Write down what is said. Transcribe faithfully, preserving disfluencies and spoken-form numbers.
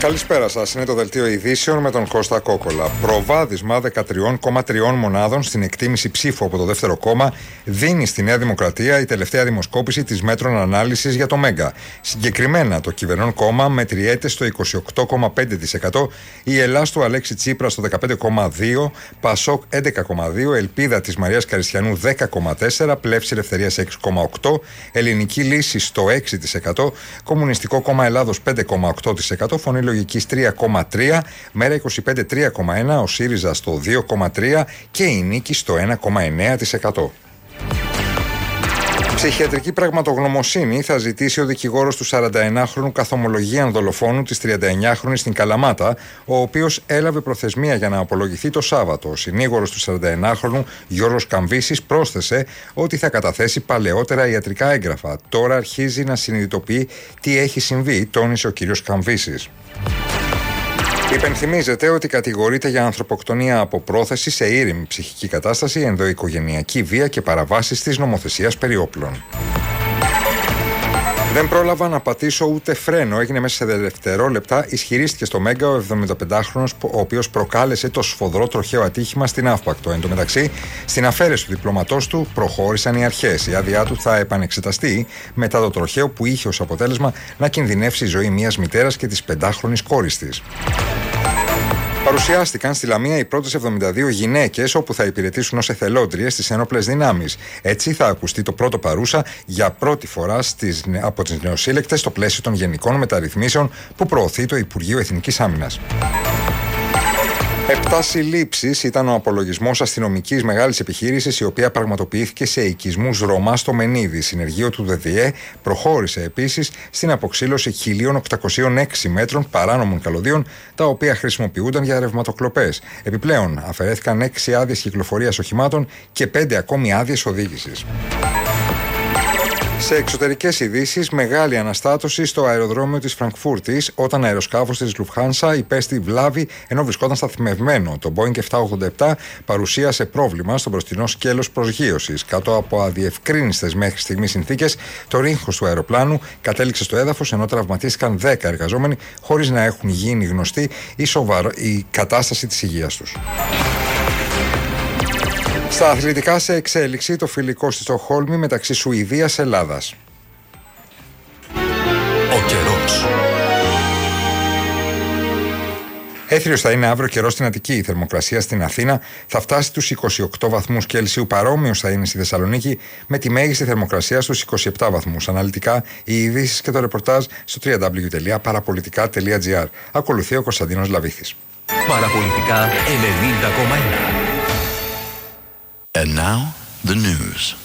Καλησπέρα σας. Είναι το δελτίο ειδήσεων με τον Κώστα Κόκολα. Προβάδισμα δεκατρία κόμμα τρία μονάδων στην εκτίμηση ψήφου από το δεύτερο κόμμα δίνει στη Νέα Δημοκρατία η τελευταία δημοσκόπηση της μέτρων ανάλυσης για το Μέγκα. Συγκεκριμένα, το κυβερνών κόμμα μετριέται στο είκοσι οκτώ κόμμα πέντε τοις εκατό, η Ελλάς του Αλέξη Τσίπρα στο δεκαπέντε κόμμα δύο τοις εκατό, Πασόκ έντεκα κόμμα δύο τοις εκατό, Ελπίδα της Μαρίας Καριστιανού δέκα κόμμα τέσσερα τοις εκατό, Πλεύση Ελευθερίας έξι κόμμα οκτώ τοις εκατό, Ελληνική Λύση στο έξι τοις εκατό, Κομμουνιστικό Κόμμα Ελλάδος πέντε κόμμα οκτώ τοις εκατό, Φωνή Λογικής τρία κόμμα τρία τοις εκατό, Μέρα είκοσι πέντε τρία κόμμα ένα τοις εκατό, ο ΣΥΡΙΖΑ στο δύο κόμμα τρία τοις εκατό και η Νίκη στο ένα κόμμα εννέα τοις εκατό. Ψυχιατρική πραγματογνωμοσύνη θα ζητήσει ο δικηγόρος του σαρανταενάχρονου καθομολογίαν δολοφόνου της τριανταεννιάχρονης στην Καλαμάτα, ο οποίος έλαβε προθεσμία για να απολογηθεί το Σάββατο. Ο συνήγορος του σαρανταενάχρονου Γιώργος Καμβίσης πρόσθεσε ότι θα καταθέσει παλαιότερα ιατρικά έγγραφα. Τώρα αρχίζει να συνειδητοποιεί τι έχει συμβεί, τόνισε ο κύριος Καμβίσης. Υπενθυμίζεται ότι κατηγορείται για ανθρωποκτονία από πρόθεση σε ήρεμη ψυχική κατάσταση, ενδοοικογενειακή βία και παραβάσεις της νομοθεσίας περί όπλων. Δεν πρόλαβα να πατήσω ούτε φρένο, έγινε μέσα σε δευτερόλεπτα, ισχυρίστηκε στο Μέγκα ο εβδομηνταπεντάχρονος, ο οποίος προκάλεσε το σφοδρό τροχαίο ατύχημα στην Αύπακτο. Εν τω μεταξύ, στην αφαίρεση του διπλώματός του προχώρησαν οι αρχές. Η άδειά του θα επανεξεταστεί μετά το τροχαίο που είχε ως αποτέλεσμα να κινδυνεύσει η ζωή μιας μητέρας και της πεντάχρονης κόρης της. Παρουσιάστηκαν στη Λαμία οι πρώτες εβδομήντα δύο γυναίκες, όπου θα υπηρετήσουν ως εθελόντριες στις ένοπλες δυνάμεις. Έτσι θα ακουστεί το πρώτο παρούσα για πρώτη φορά στις, από τις νεοσύλλεκτες στο πλαίσιο των γενικών μεταρρυθμίσεων που προωθεί το Υπουργείο Εθνικής Άμυνας. Επτά συλλήψεις ήταν ο απολογισμός αστυνομικής μεγάλης επιχείρησης, η οποία πραγματοποιήθηκε σε οικισμούς Ρωμά στο Μενίδη. Συνεργείο του ΔΔΕ προχώρησε επίσης στην αποξήλωση χίλια οκτακόσια έξι μέτρων παράνομων καλωδίων, τα οποία χρησιμοποιούνταν για ρευματοκλοπές. Επιπλέον, αφαιρέθηκαν έξι άδειες κυκλοφορίας οχημάτων και πέντε ακόμη άδειες οδήγησης. Σε εξωτερικές ειδήσεις, μεγάλη αναστάτωση στο αεροδρόμιο της Φραγκφούρτης όταν αεροσκάφος της Λουφτχάνσα υπέστη βλάβη ενώ βρισκόταν σταθμευμένο. Το Boeing επτακόσια ογδόντα επτά παρουσίασε πρόβλημα στο μπροστινό σκέλος προσγείωσης. Κάτω από αδιευκρίνιστες μέχρι στιγμής συνθήκες, το ρίγχος του αεροπλάνου κατέληξε στο έδαφος, ενώ τραυματίστηκαν δέκα εργαζόμενοι χωρίς να έχουν γίνει γνωστή η, σοβαρο... η κατάσταση της υγείας τους. Στα αθλητικά, σε εξέλιξη το φιλικό στη Στοκχόλμη μεταξύ Σουηδίας-Ελλάδας. Ο καιρός. Έθριος θα είναι αύριο καιρός στην Αττική. Η θερμοκρασία στην Αθήνα θα φτάσει τους είκοσι οκτώ βαθμούς Κέλσιου. Παρόμοιος θα είναι στη Θεσσαλονίκη, με τη μέγιστη θερμοκρασία στους είκοσι επτά βαθμούς. Αναλυτικά, οι ειδήσεις και το ρεπορτάζ στο double-u double-u double-u τελεία παραπολιτικά τελεία τζι άρ. Ακολουθεί ο Κωνσταντίνος Λαβίθης. Παραπολιτικά ενενήντα κόμμα ένα. And now, the news.